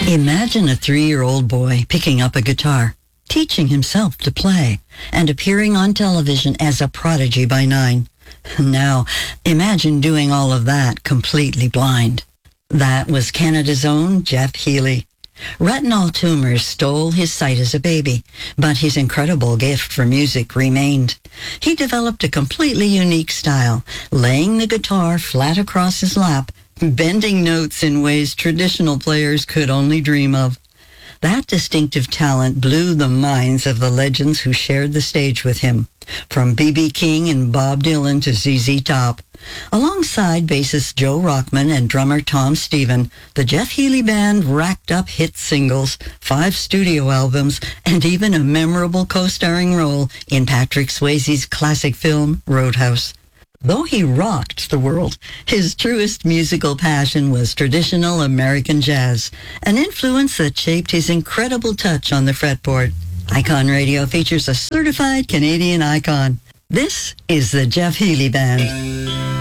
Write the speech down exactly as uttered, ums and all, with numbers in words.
Imagine a three-year-old boy picking up a guitar, teaching himself to play, and appearing on television as a prodigy by nine. Now, imagine doing all of that completely blind. That was Canada's own Jeff Healey. Retinal tumors stole his sight as a baby, but his incredible gift for music remained. He developed a completely unique style, laying the guitar flat across his lap, bending notes in ways traditional players could only dream of. That distinctive talent blew the minds of the legends who shared the stage with him, from B B King and Bob Dylan to Z Z Top. Alongside bassist Joe Rockman and drummer Tom Stephen, the Jeff Healey Band racked up hit singles, five studio albums, and even a memorable co-starring role in Patrick Swayze's classic film, Roadhouse. Though he rocked the world, his truest musical passion was traditional American jazz, an influence that shaped his incredible touch on the fretboard. Icon Radio features a certified Canadian icon. This is the Jeff Healey Band.